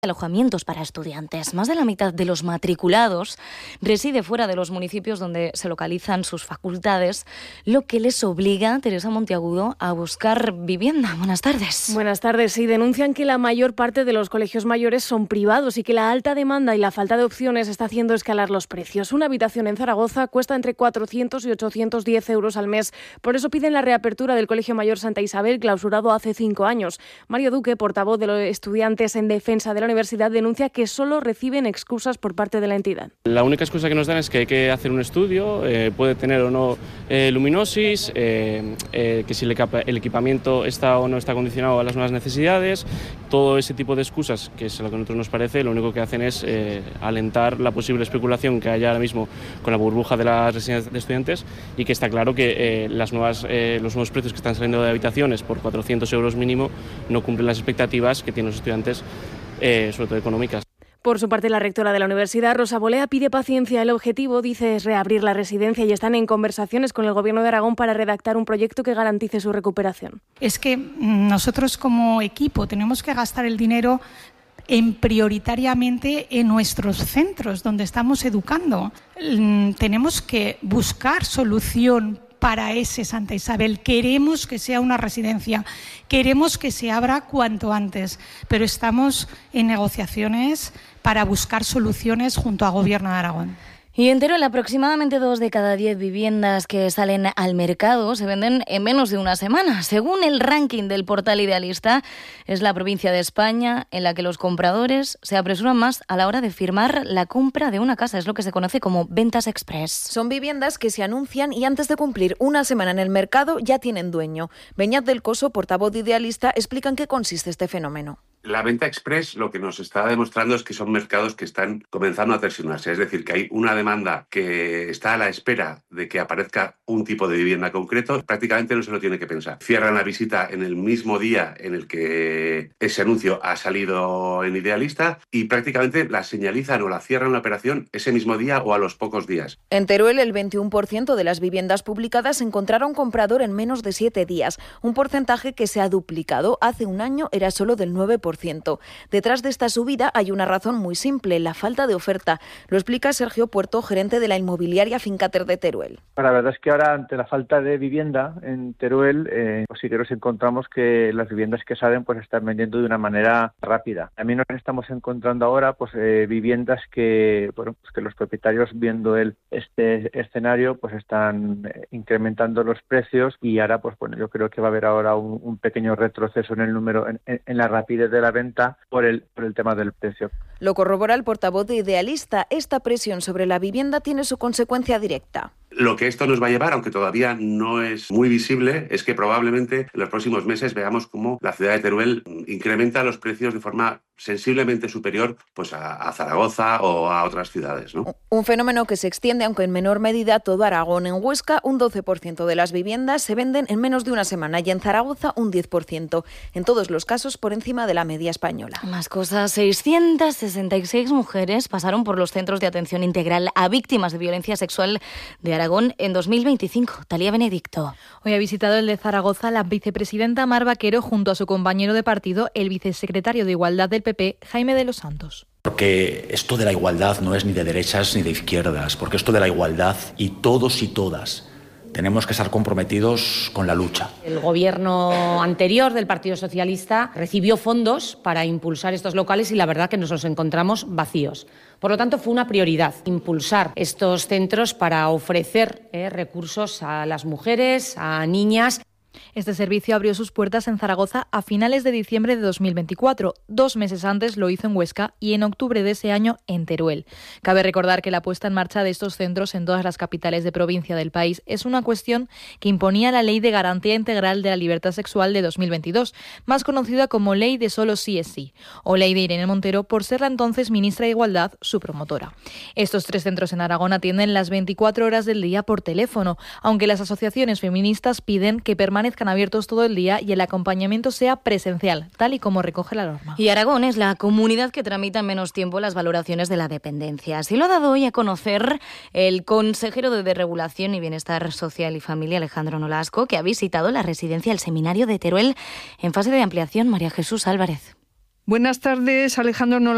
Alojamientos para estudiantes. Más de la mitad de los matriculados reside fuera de los municipios donde se localizan sus facultades, lo que les obliga, Teresa Monteagudo, a buscar vivienda. Buenas tardes. Buenas tardes. Sí, denuncian que la mayor parte de los colegios mayores son privados y que la alta demanda y la falta de opciones está haciendo escalar los precios. Una habitación en Zaragoza cuesta entre 400 y 810 euros al mes. Por eso piden la reapertura del Colegio Mayor Santa Isabel, clausurado hace 5 años. Mario Duque, portavoz de los estudiantes en defensa de la universidad, denuncia que solo reciben excusas por parte de la entidad. La única excusa que nos dan es que hay que hacer un estudio, puede tener o no luminosis, que si el equipamiento está o no está condicionado a las nuevas necesidades. Todo ese tipo de excusas, que es lo que a nosotros nos parece, lo único que hacen es alentar la posible especulación que hay ahora mismo con la burbuja de las residencias de estudiantes, y que está claro que los nuevos precios que están saliendo de habitaciones por 400 euros mínimo no cumplen las expectativas que tienen los estudiantes, sobre todo económicas. Por su parte, la rectora de la universidad, Rosa Bolea, pide paciencia. El objetivo, dice, es reabrir la residencia y están en conversaciones con el Gobierno de Aragón para redactar un proyecto que garantice su recuperación. Es que nosotros como equipo tenemos que gastar el dinero prioritariamente en nuestros centros donde estamos educando. Tenemos que buscar solución para ese Santa Isabel. Queremos que sea una residencia, queremos que se abra cuanto antes, pero estamos en negociaciones para buscar soluciones junto al Gobierno de Aragón. Y en Teruel, aproximadamente 2 de cada 10 viviendas que salen al mercado se venden en menos de una semana. Según el ranking del portal Idealista, es la provincia de España en la que los compradores se apresuran más a la hora de firmar la compra de una casa. Es lo que se conoce como ventas express. Son viviendas que se anuncian y antes de cumplir una semana en el mercado ya tienen dueño. Beñat del Coso, portavoz de Idealista, explica en qué consiste este fenómeno. La venta express lo que nos está demostrando es que son mercados que están comenzando a tensionarse, es decir, que hay una demanda que está a la espera de que aparezca un tipo de vivienda concreto, prácticamente no se lo tiene que pensar. Cierran la visita en el mismo día en el que ese anuncio ha salido en Idealista y prácticamente la señalizan o la cierran la operación ese mismo día o a los pocos días. En Teruel, el 21% de las viviendas publicadas encontraron comprador en menos de 7 días, un porcentaje que se ha duplicado. Hace un año era solo del 9%. Detrás de esta subida hay una razón muy simple, la falta de oferta. Lo explica Sergio Puerto, gerente de la inmobiliaria Fincater de Teruel. La verdad es que ahora, ante la falta de vivienda en Teruel, pues sí que nos encontramos que las viviendas que salen pues están vendiendo de una manera rápida. También nos estamos encontrando ahora pues viviendas que, bueno, pues que los propietarios, viendo este escenario, pues están incrementando los precios, y ahora pues bueno, yo creo que va a haber ahora un pequeño retroceso en el número, en la rapidez de la venta por el tema del precio. Lo corrobora el portavoz de Idealista. Esta presión sobre la vivienda tiene su consecuencia directa. Lo que esto nos va a llevar, aunque todavía no es muy visible, es que probablemente en los próximos meses veamos cómo la ciudad de Teruel incrementa los precios de forma sensiblemente superior pues a Zaragoza o a otras ciudades, ¿no? Un fenómeno que se extiende, aunque en menor medida, a todo Aragón. En Huesca, un 12% de las viviendas se venden en menos de una semana y en Zaragoza un 10%. En todos los casos, por encima de la media española. Más cosas. 666 mujeres pasaron por los centros de atención integral a víctimas de violencia sexual de Aragón en 2025. Talía Benedicto. Hoy ha visitado el de Zaragoza la vicepresidenta Mar Vaquero junto a su compañero de partido, el vicesecretario de Igualdad del PP, Jaime de los Santos. Porque esto de la igualdad no es ni de derechas ni de izquierdas, porque esto de la igualdad, y todos y todas tenemos que estar comprometidos con la lucha. El gobierno anterior del Partido Socialista recibió fondos para impulsar estos locales y la verdad que nos los encontramos vacíos. Por lo tanto, fue una prioridad impulsar estos centros para ofrecer recursos a las mujeres, a niñas. Este servicio abrió sus puertas en Zaragoza a finales de diciembre de 2024. 2 meses antes lo hizo en Huesca y en octubre de ese año en Teruel. Cabe recordar que la puesta en marcha de estos centros en todas las capitales de provincia del país es una cuestión que imponía la Ley de Garantía Integral de la Libertad Sexual de 2022, más conocida como Ley de Solo Sí es Sí, o Ley de Irene Montero, por ser la entonces ministra de Igualdad su promotora. Estos 3 centros en Aragón atienden las 24 horas del día por teléfono, aunque las asociaciones feministas piden que permanezcan abiertos todo el día y el acompañamiento sea presencial, tal y como recoge la norma. Y Aragón es la comunidad que tramita en menos tiempo las valoraciones de la dependencia. Así lo ha dado hoy a conocer el consejero de Desregulación y Bienestar Social y Familia, Alejandro Nolasco, que ha visitado la residencia del Seminario de Teruel en fase de ampliación. María Jesús Álvarez. Buenas tardes, Alejandro Nolasco.